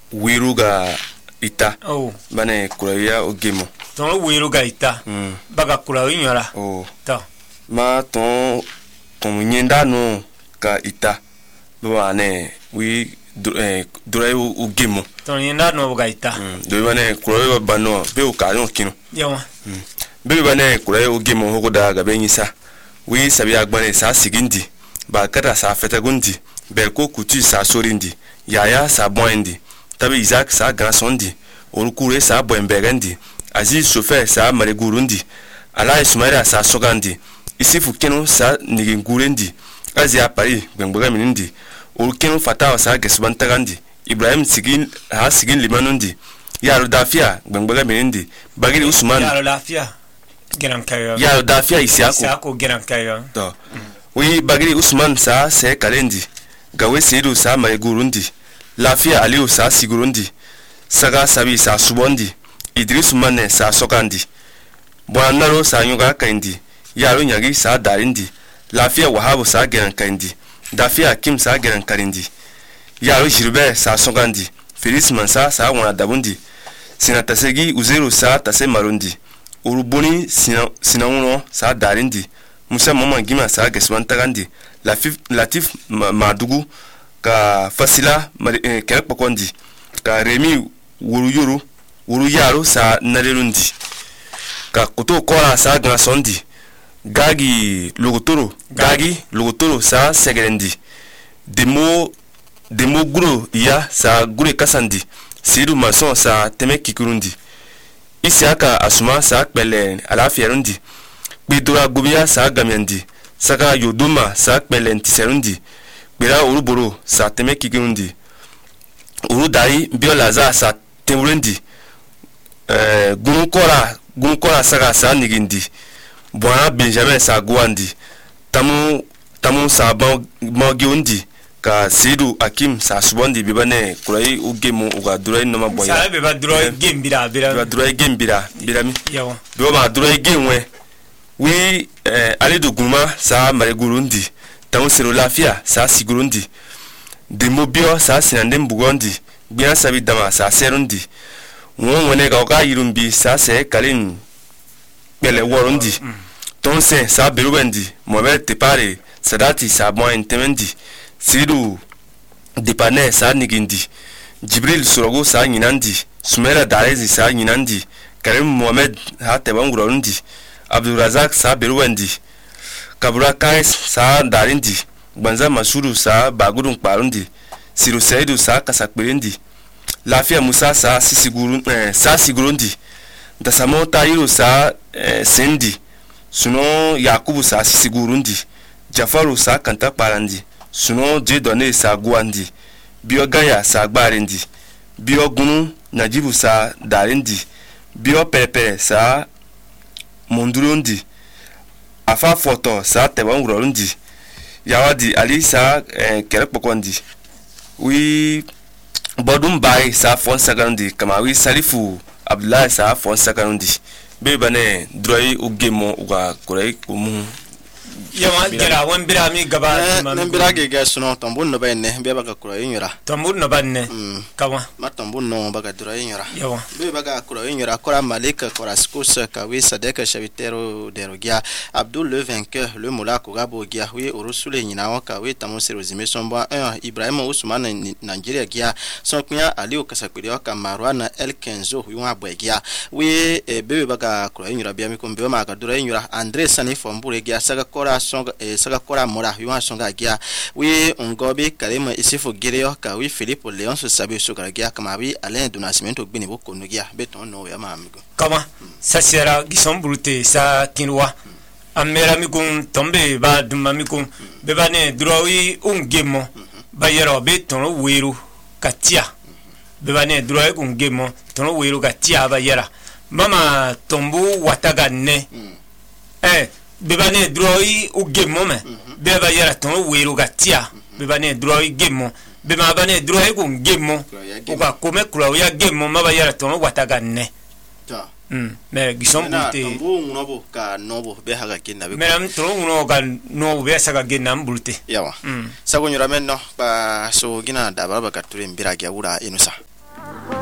wiruga ita oh bane kuraya ogemo ton wiruga ita baga kula inyora oh ta ma ton nyenda no ka ita bane wi durai ogemo ton nyenda no baga ita do bane kuraya bano be o ka yon kinu yawa be bane kuraya ogemo hogoda ga benyisa wi sabi agbane sa sigindi ba kada sa feta gundi belko kutu sa sorindi yaya sa boindi tabi Isaac sa grandsondi orukure sa boemberendi Aziz chauffeur sa maregurundi ala Ismaila sa sogandi isifu kenu sa nigingurendi Azia Paris gbengbega minindi orukenu fatawa sa gesbantagandi Ibrahim sigin limanundi yaro dafia gbengbega minindi bagiri Usman yaro dafia geran kayo yaro dafia isiako geran kayo to wi bagiri Usman sa se kalendi gawe sedu sa maregurundi Lafia Aliou sa sigurundi Saga Sabi sa subondi Idris Mane sa sokandi Bwanaro sa nyuga kaindi Yaro nyagi sa darindi Lafia Wahabu sa geran kaindi Dafia Kim sa geran karindi Yaro Gilbert sa sokandi Félix Mansa sa wana dabundi Sinatasegi Uzeru sa tase marundi Urubuni Sinauno sa darindi Musa Mama Gima sa geswantagandi Latif Madugu ka Fasila kere pakondi ka Remi wuru yaro sa narerundi ka kuto kora sa gnasondi gagi logotoro sa segerendi demo guro ya sa gure kasandi sidu mason sa teme kikurundi isiaka asuma sa kpele alafiarundi bidura gubiya sa gamiandi saka yodoma sa kpele ntiserundi bira uruboro sa teme kigirundi urudai biolaza sa temurendi gunkora saga sa nigindi bwana Benjamin sa guandi tamu sa mogiundi ka Sidu Akim sa subondi bibane kurai ugemo uga durai noma boya sa beba durai gembira birami yawa biba durai gemwe wi alidu guma sa maregurundi tamu sero lafia sa sigurundi demobio sa sinande mbugondi biya sabi dama sa serundi wone ga yirumbi sa se kalin bele worundi tonse sa berubendi mobe tepare sadati sa bon intemendi sidu depane sa nigindi Jibril Sorogo sa nyinandi Sumera Darezi sa nyinandi Karim Mohamed ha tebangurundi Abdulrazak sa berubendi Kabura Kais sa darindi Banza Masuru sa bagudun parundi Siru Saidu sa kasakberendi Lafia Musa sa sigurundi Dasamo Tayiru sa sendi Suno Yakubu sa sigurundi Jafaru sa kanta parandi Suno Jedone sa guandi Bio Gaya sa gbarendi Bio Gunu Najibu sa darindi Bio Pepe sa mundurundi afa foto sa tebangurundi yawadi Ali sa kere pokondi wi bodum bai sa fon sagandi kama wi Salifu Abdullah sa fon sagandi be bane droi ugemo uga kurai umu yawa jira wan birami gaba nan birage ga suno tambun no bayne be baga kurai nyura tambun no banne kama ma tambun no baga durai nyura yawa be baga kurai nyura kora Malika kora Skous kawi Sadek Chavitero derogia Abdul le vainqueur le moula ko gabo gia wi urusule nyina wa kawi tamusi rozime somba Ibrahim Ousmane Nigeria gia sonknya Aliou Kasakuri wa Kamarwana El Kenzo wi wa bwegia wi be baga kurai nyura bia mi ko be ma ga durai nyura Andre Sani Fombure gia saga kora saga kora mora yuwa songa gia wi ngobi kalima isifu gireo ka wi Philippe Leon so sabi so gia kama wi Alain Donacimento gbini boko no gia beton no ya mamigo kama sasera gisombrute sa kinwa amera mikum tombe ba duma mikum be bane drowi ungemo ba yero beton wiru katia be bane drowi ungemo ton wiru katia ba yera mama tombu wataga ne bebane droi ugemo me beba yara ton wiru gatia bebane droi gemo bema bane droi ku gemo uka kome kula ya gemo maba yara ton wataga ne ta me gisombulte tambu ngobo ka nobo be haga kinna be me ton ngono ga no be saga genna mbulte yawa sago nyura menno ba so gina da baba ka ture mbira ga wura inusa